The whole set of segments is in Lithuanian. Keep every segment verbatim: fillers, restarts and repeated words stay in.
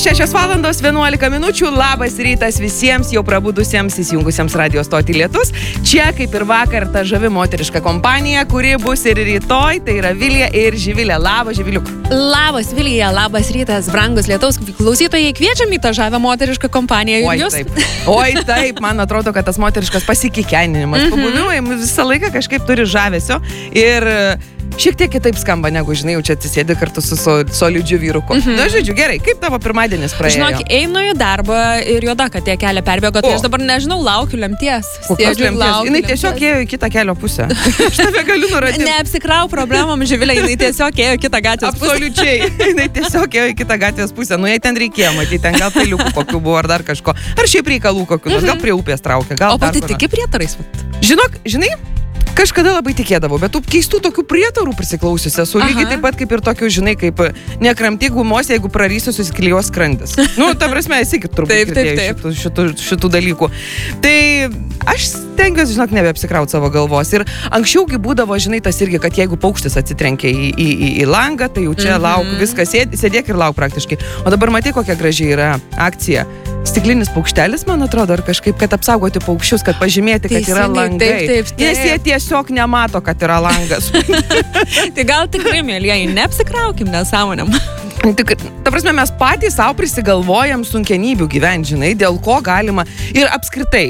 šešios valandos vienuolika minučių. Labas rytas visiems jau prabudusiems įsijungusiems radio stotį Lietus. Čia, kaip ir vakar, ta žavi moteriška kompanija, kuri bus ir rytoj. Tai yra Vilija ir Živilė. Labas, Živiliuk. Labas, Vilija. Labas rytas, brangus Lietaus klausytojai. Kviečiam į tą žavę moterišką kompaniją. Oi, jūs? taip. Oi, taip. Man atrodo, kad tas moteriškas pasikikenimas. Mm-hmm. Pabuvimai visą laiką kažkaip turi žavesio. Ir šiek tiek kitaip skamba, negu, žinai, jau čia atsisėdi kartu su so, solidžiu vyruku. Mm-hmm. Na, žodžiu, gerai, kaip tavo pirmadienis praėjo? Žinok, einu į darbą ir juoda, kad tie kelią perbėgo, tai o. aš dabar nežinau, laukiu lemties. Kokios lemties? Jinai tiesiog ėjo į kitą kelio pusę. Aš tave galiu nurodyti. Neapsikrau problemom, Živilė, jinai tiesiog ėjo į kitą gatvės pusę. Absoliučiai. Jinai tiesiog ėjo į kitą gatvės pusę. Nu, jei ten reikėjo matyti, ten gal peliukų kokių buvo ar dar kažko. Ar šiaip reikalų kokių, mm-hmm. gal prie upės traukia, gal o pati tiki prietarais? Žinok, žinai, kažkada labai tikėdavau, bet tų keistų tokių prietarų prisiklausiusi esu, lygiai taip pat kaip ir tokių, žinai, kaip nekramtyk gumos, jeigu prarysiu, susiklijuos skrandis. Nu, ta prasme, esi kaip turbūt taip, taip, taip. Šitų, šitų, šitų dalykų. Tai aš stengiuosi, žinok, nebeapsikraut savo galvos. Ir anksčiaugi būdavo, žinai, tas irgi, kad jeigu paukštis atsitrenkia į, į, į, į langą, tai jau čia mm-hmm. lauk, viskas, sėd, sėdėk ir lauk praktiškai. O dabar matai, kokia gražiai yra akcija. Stiklinis paukštelis, man atrodo, ar kažkaip, kad apsaugoti paukščius, kad pažymėti, kad yra langai. Taip, taip, taip. Nes jie tiesiog nemato, kad yra langas. Tai gal tikrai, mėlyjeji, neapsikraukim nesąmonėm. Tik, ta prasme, mes patys savo prisigalvojam sunkenybių gyventi, žinai, dėl ko galima ir apskritai.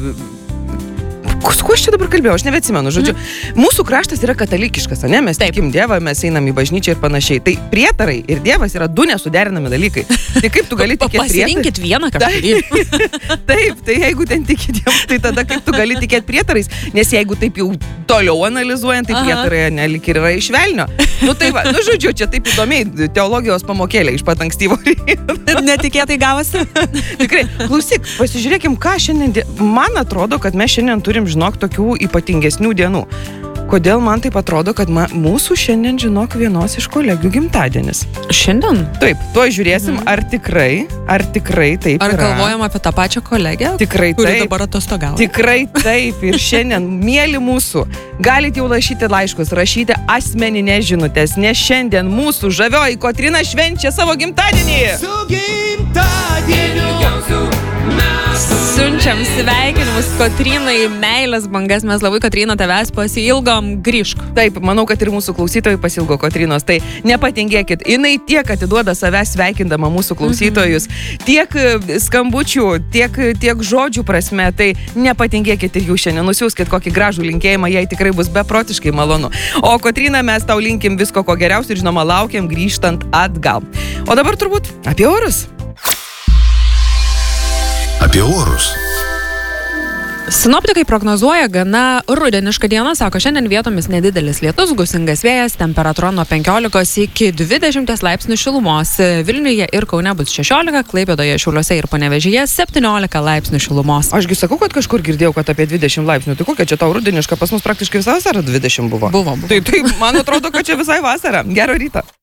Su kuo aš čia dabar kalbėjau, aš nebeatsimenu, žodžiu. Mm. Mūsų kraštas yra katalikiškas, ne? Mes Taip. tikim Dievą, mes einam į bažnyčią ir panašiai. Tai prietarai ir Dievas yra du nesuderinami dalykai. Tai kaip tu gali tikėti prietarais? Pasirinkit vieną kažkurį. Taip, tai jeigu ten tiki Dievą, tai tada kaip tu gali tikėti prietarais? Nes jeigu taip jau toliau analizuojant, tai prietarai nelik ir yra iš velnio. Nu tai va, nu žodžiu, čia taip įdomiai teologijos pamokėlė iš pat ankstyvo. Netikėtai gavosi. Tikrai, klausyk, pasižiūrėkim, ką šiandien, man atrodo, kad mes šiandien turim, žinok, tokių ypatingesnių dienų. Kodėl man taip atrodo, kad ma, mūsų šiandien, žinok, vienos iš kolegių gimtadienis. Šiandien? Taip, tuo žiūrėsim, mm. ar tikrai, ar tikrai taip ar yra. Ar galvojam apie tą pačią kolegę? Tikrai kuri taip. Dabar atostogauja. Tikrai taip. Ir šiandien, mieli mūsų, galite jau rašyti laiškus, rašyti asmeninės žinutės, nes šiandien mūsų žavioji Kotryna švenčia savo gimtadienį. Su gimtadieniu! Siunčiam sveikinimus Kotrynai, meilės bangas, mes labai Kotryna tavęs pasiilgom, grįžk. Taip, manau, kad ir mūsų klausytojai pasilgo Kotrynos, tai nepatingėkit, jinai tiek atiduoda savęs sveikindama mūsų klausytojus, mm-hmm. tiek skambučių, tiek, tiek žodžių prasme, tai nepatingėkit ir jūs šiandien nusiųskit kokį gražų linkėjimą, jai tikrai bus beprotiškai malonu. O Kotryna, mes tau linkim visko ko geriausio ir žinoma laukiam grįžtant atgal. O dabar turbūt apie orus. Apie orus. Sinoptikai prognozuoja gana rudenišką dieną, sako, šiandien vietomis nedidelis lietus, gūsingas vėjas, temperatūra nuo penkiolikos iki dvidešimties laipsnių šilumos. Vilniuje ir Kaune bus šešiolika, Klaipėdoje, Šiauliuose ir Panevėžyje septyniolika laipsnių šilumos. Ašgi sakau, kad kažkur girdėjau, kad apie dvidešimt laipsnių. Tai kokia čia tau rudeniška, pas mus praktiškai visą vasarą dvidešimt buvo. Buvo, buvo. Tai, tai man atrodo, kad čia visai vasara. Gero ryto.